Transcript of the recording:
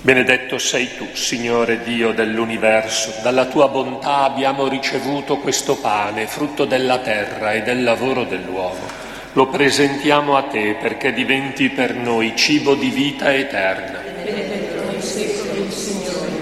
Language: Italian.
Benedetto sei tu, Signore Dio dell'universo, dalla tua bontà abbiamo ricevuto questo pane, frutto della terra e del lavoro dell'uomo. Lo presentiamo a te perché diventi per noi cibo di vita eterna. Benedetto il secolo il Signore,